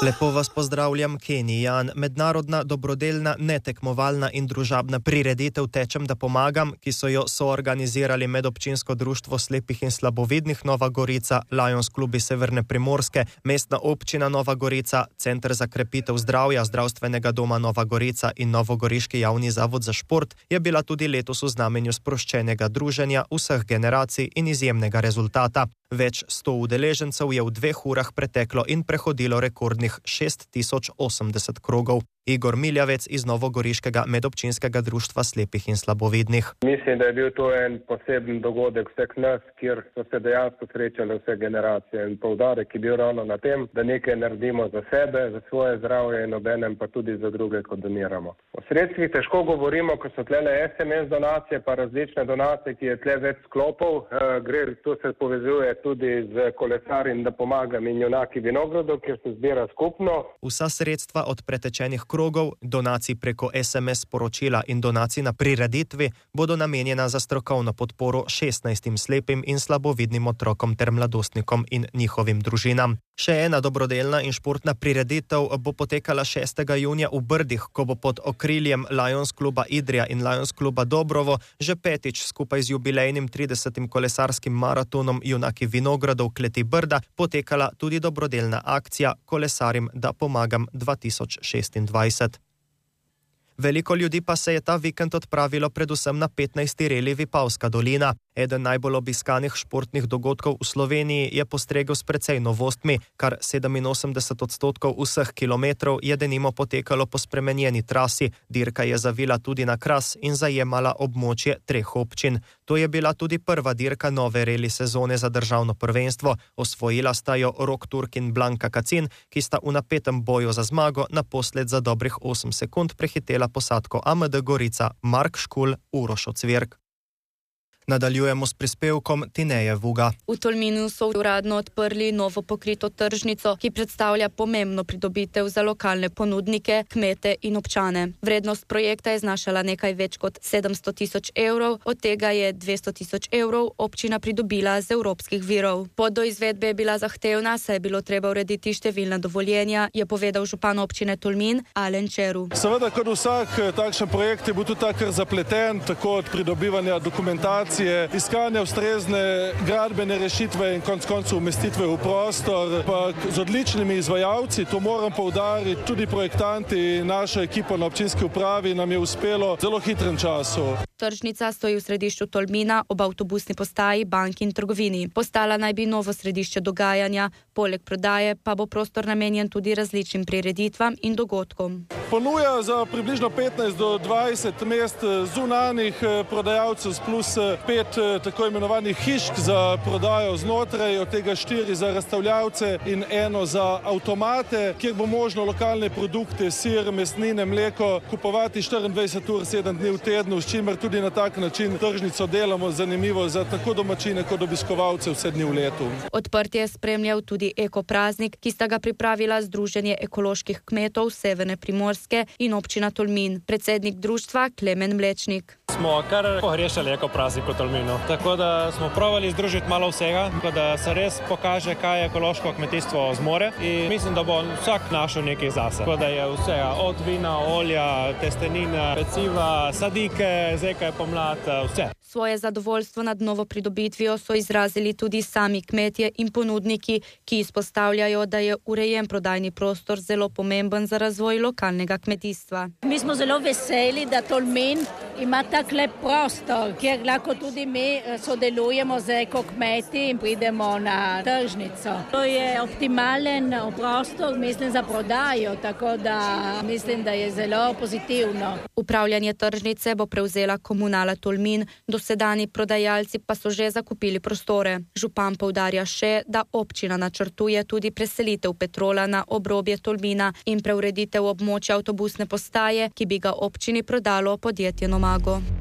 Lepo vas pozdravljam, Kenny Jan. Mednarodna, dobrodelna, netekmovalna in družabna prireditev Tečem, da pomagam, ki so jo soorganizirali Medobčinsko društvo slepih in slabovidnih Nova Gorica, Lions klubi Severne Primorske, Mestna občina Nova Gorica, Center za krepitev zdravja Zdravstvenega doma Nova Gorica in Novogoriški javni zavod za šport, je bila tudi letos v znamenju sproščenega druženja vseh generacij in izjemnega rezultata. Več 100 udeležencev je v 2 urah preteklo in prehodilo rekordnih 6080 krogov. Igor Miljavec iz Novogoriškega medobčinskega društva slepih in slabovidnih. Mislim, da je bil to en poseben dogodek vseh nas, kjer so se dejansko srečale vse generacije in poudarek je bil ravno na tem, da nekaj naredimo za sebe, za svoje zdravje in obenem pa tudi za druge, ko doniramo. O sredstvih težko govorimo, ko so tlele SMS donacije pa različne donacije, ki je tle več sklopov. To se povezuje tudi z kolesarjem, da pomagam in junaki vinogradov, kjer se zbira skupno. Vsa sredstva od pretečenih krogov, donacij preko SMS sporočila in donacij na prireditvi bodo namenjena za strokovno podporo 16 slepim in slabovidnim otrokom ter mladostnikom in njihovim družinam. Še ena dobrodelna in športna prireditev bo potekala 6. junija v Brdih, ko bo pod okriljem Lions kluba Idrija in Lions kluba Dobrovo že petič skupaj z jubilejnim 30. kolesarskim maratonom Junaki vinogradov Kleti Brda potekala tudi dobrodelna akcija Kolesarim, da pomagam 2026. Veliko ljudi pa se je ta vikend odpravilo predvsem na 15. reli Vipavska dolina. Eden najbolj obiskanih športnih dogodkov v Sloveniji je postregel s precej novostmi, kar 87% vseh kilometrov je denimo potekalo po spremenjeni trasi. Dirka je zavila tudi na Kras in zajemala območje 3 občin. To je bila tudi prva dirka nove reli sezone za državno prvenstvo. Osvojila sta jo Rok Turk in Blanka Kacin, ki sta v napetem boju za zmago naposled za dobrih 8 sekund prehitela posadko AMD Gorica Mark Škul, Uroš Ocvirk. Nadaljujemo s prispevkom Tineje Vuga. V Tolminu so uradno odprli novo pokrito tržnico, ki predstavlja pomembno pridobitev za lokalne ponudnike, kmete in občane. Vrednost projekta je znašala nekaj več kot 700 000 evrov, od tega je 200 000 evrov občina pridobila z evropskih virov. Pot do izvedbe je bila zahtevna, saj je bilo treba urediti številna dovoljenja, je povedal župan občine Tolmin Alen Čeru. Seveda, kot vsak takšen projekt je bil tudi takr zapleten, tako od pridobivanja dokumentacije, iskanja ustrezne gradbene rešitve in konec koncev umestitve v prostor, pa z odličnimi izvajalci, to moram poudariti, tudi projektanti, naša ekipa na občinski upravi nam je uspelo v zelo hitrem času. Tržnica stoji v središču Tolmina ob avtobusni postaji, banki in trgovini. Postala naj bi novo središče dogajanja, poleg prodaje pa bo prostor namenjen tudi različnim prireditvam in dogodkom. Ponuja za približno 15 do 20 mest zunanjih prodajalcev plus 5 tako imenovanih hišk za prodajo znotraj, od tega 4 za razstavljavce in 1 za avtomate, kjer bo možno lokalne produkte, sir, mesnine, mleko kupovati 24 ur, 7 dni v tednu, s čimer tudi na tak način tržnico delamo zanimivo za tako domačine kot obiskovalce vse dni v letu. Odprtje je spremljal tudi ekopraznik, ki sta ga pripravila Združenje ekoloških kmetov Severne Primorske in občina Tolmin. Predsednik društva Klemen Mlečnik. Smo kar pogrešali ekopraznik v Tolminu, tako da smo probali združiti malo vsega, tako da se res pokaže, kaj ekološko kmetijstvo zmore in mislim, da bo vsak našel nekaj zase. Tako da je vsega, od vina, olja, testenine, peciva, sadike, zdaj kaj je pomlad, vse. Svoje zadovoljstvo nad novo pridobitvijo so izrazili tudi sami kmetje in ponudniki, ki izpostavljajo, da je urejen prodajni prostor zelo pomemben za razvoj lokalnega kmetijstva. Mi smo zelo veseli, da Tolmin ima tak lep prostor, kjer lahko tudi mi sodelujemo z ekokmeti in pridemo na tržnico. To je optimalen prostor, mislim, za prodajo, tako da mislim, da je zelo pozitivno. Upravljanje tržnice bo prevzela Komunala Tolmin, dosedanji prodajalci pa so že zakupili prostore. Župan poudarja še, da občina načrtuje tudi preselitev Petrola na obrobje Tolmina in preureditev območja avtobusne postaje, ki bi ga občini prodalo podjetje Nomago.